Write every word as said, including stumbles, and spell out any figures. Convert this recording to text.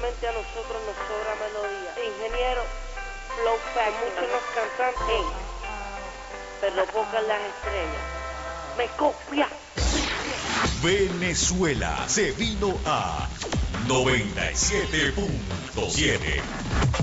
solamente a nosotros nos sobra melodía. Ingeniero, flow fact, muchos los cantantes, pero pocas las estrellas. Me copia. Venezuela se vino a noventa y siete punto siete.